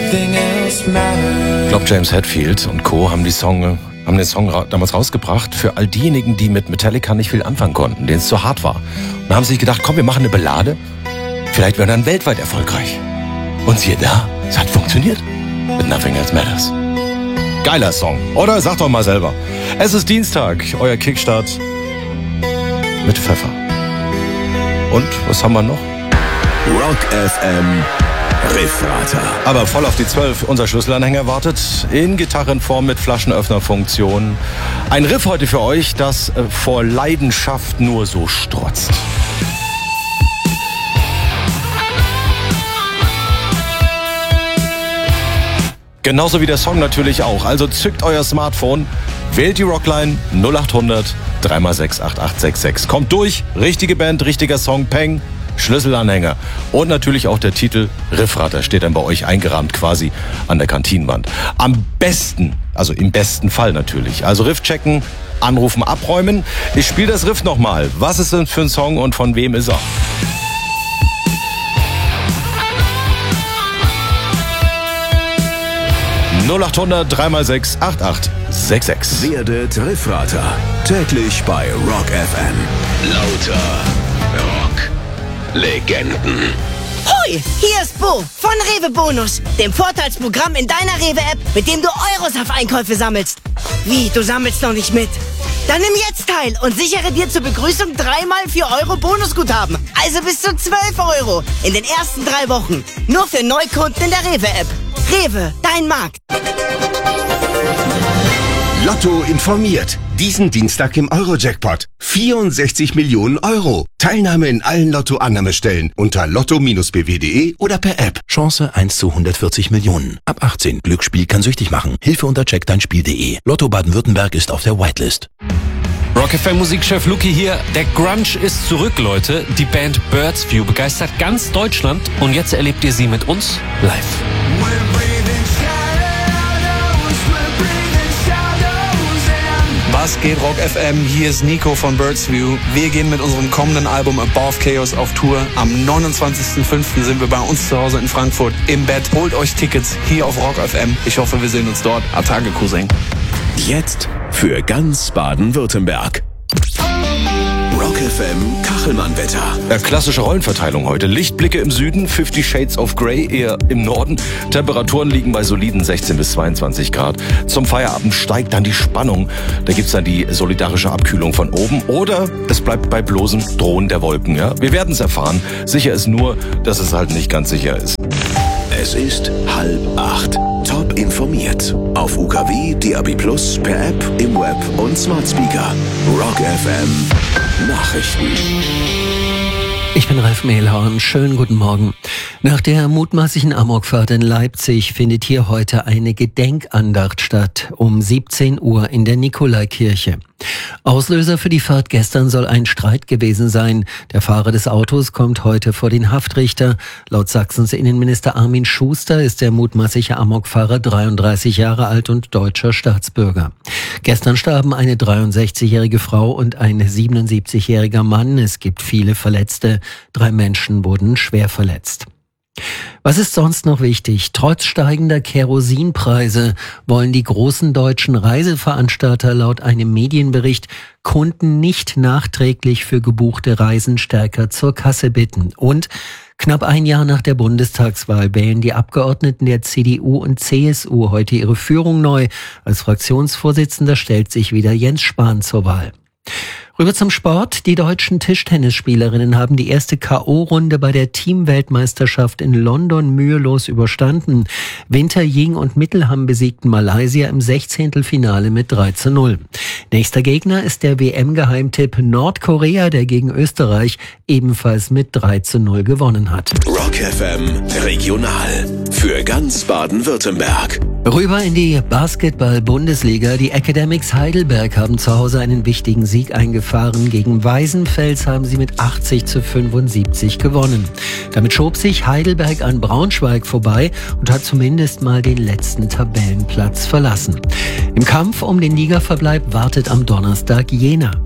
Ich glaube, James Hetfield und Co. haben den Song damals rausgebracht für all diejenigen, die mit Metallica nicht viel anfangen konnten, denen es zu hart war. Und haben sich gedacht, komm, wir machen eine Ballade, vielleicht werden wir dann weltweit erfolgreich. Und siehe da, es hat funktioniert. With Nothing Else Matters. Geiler Song, oder? Sag doch mal selber. Es ist Dienstag, euer Kickstart mit Pfeffer. Und, was haben wir noch? Rock FM Riffrater. Aber voll auf die 12. Unser Schlüsselanhänger wartet in Gitarrenform mit Flaschenöffnerfunktion. Ein Riff heute für euch, das vor Leidenschaft nur so strotzt. Genauso wie der Song natürlich auch. Also zückt euer Smartphone, wählt die Rockline 0800 3x6 8866. Kommt durch, richtige Band, richtiger Song, Peng, Schlüsselanhänger. Und natürlich auch der Titel Riffrater steht dann bei euch eingerahmt quasi an der Kantinenwand. Am besten, also im besten Fall natürlich. Also Riff checken, anrufen, abräumen. Ich spiele das Riff nochmal. Was ist denn für ein Song und von wem ist er? (0800 3x6 8866). Werdet Riffrater. Täglich bei Rock FM. Lauter Rock Legenden. Hoi, hier ist Bo von Rewe Bonus, dem Vorteilsprogramm in deiner Rewe-App, mit dem du Euros auf Einkäufe sammelst. Wie, du sammelst noch nicht mit? Dann nimm jetzt teil und sichere dir zur Begrüßung 3x 4 Euro Bonusguthaben. Also bis zu 12 Euro in den ersten 3 Wochen. Nur für Neukunden in der Rewe-App. Rewe, dein Markt. Lotto informiert. Diesen Dienstag im Euro-Jackpot. 64 Millionen Euro. Teilnahme in allen Lotto-Annahmestellen unter lotto-bw.de oder per App. Chance 1 zu 140 Millionen. Ab 18. Glücksspiel kann süchtig machen. Hilfe unter checkdeinspiel.de. Lotto Baden-Württemberg ist auf der Whitelist. Rock FM Musikchef Luki hier. Der Grunge ist zurück, Leute. Die Band Birds View begeistert ganz Deutschland. Und jetzt erlebt ihr sie mit uns live. Was geht, Rock FM? Hier ist Nico von Birds View. Wir gehen mit unserem kommenden Album Above Chaos auf Tour. Am 29.05. sind wir bei uns zu Hause in Frankfurt im Bett. Holt euch Tickets hier auf Rock FM. Ich hoffe, wir sehen uns dort. Atage, Cousin. Jetzt für ganz Baden-Württemberg. Rock FM Kachelmann-Wetter. Klassische Rollenverteilung heute. Lichtblicke im Süden, 50 Shades of Grey eher im Norden. Temperaturen liegen bei soliden 16 bis 22 Grad. Zum Feierabend steigt dann die Spannung. Da gibt's dann die solidarische Abkühlung von oben. Oder es bleibt bei bloßem Drohen der Wolken. Ja? Wir werden es erfahren. Sicher ist nur, dass es halt nicht ganz sicher ist. Es ist 7:30. Top informiert. Auf UKW, DAB+, per App, im Web und Smart Speaker. Rock FM Nachrichten. Ich bin Ralf Mehlhorn. Schönen guten Morgen. Nach der mutmaßlichen Amokfahrt in Leipzig findet hier heute eine Gedenkandacht statt, um 17 Uhr in der Nikolaikirche. Auslöser für die Fahrt gestern soll ein Streit gewesen sein. Der Fahrer des Autos kommt heute vor den Haftrichter. Laut Sachsens Innenminister Armin Schuster ist der mutmaßliche Amokfahrer 33 Jahre alt und deutscher Staatsbürger. Gestern starben eine 63-jährige Frau und ein 77-jähriger Mann. Es gibt viele Verletzte. 3 Menschen wurden schwer verletzt. Was ist sonst noch wichtig? Trotz steigender Kerosinpreise wollen die großen deutschen Reiseveranstalter laut einem Medienbericht Kunden nicht nachträglich für gebuchte Reisen stärker zur Kasse bitten. Und knapp ein Jahr nach der Bundestagswahl wählen die Abgeordneten der CDU und CSU heute ihre Führung neu. Als Fraktionsvorsitzender stellt sich wieder Jens Spahn zur Wahl. Rüber zum Sport. Die deutschen Tischtennisspielerinnen haben die erste K.O.-Runde bei der Teamweltmeisterschaft in London mühelos überstanden. Winter, Ying und Mittelham besiegten Malaysia im 16. mit 3:0. Nächster Gegner ist der WM-Geheimtipp Nordkorea, der gegen Österreich ebenfalls mit 3:0 gewonnen hat. Rock FM Regional für ganz Baden-Württemberg. Rüber in die Basketball-Bundesliga. Die Academics Heidelberg haben zu Hause einen wichtigen Sieg eingefahren. Gegen Weißenfels haben sie mit 80:75 gewonnen. Damit schob sich Heidelberg an Braunschweig vorbei und hat zumindest mal den letzten Tabellenplatz verlassen. Im Kampf um den Ligaverbleib wartet am Donnerstag Jena.